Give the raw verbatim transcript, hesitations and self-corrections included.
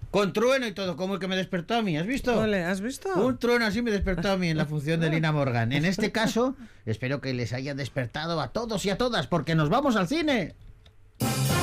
Con trueno y todo, como el que me despertó a mí, ¿has visto? Ole, ¿has visto? Un trueno así me despertó a mí en la función de Lina Morgan. En este caso, espero que les haya despertado a todos y a todas, porque nos vamos al cine.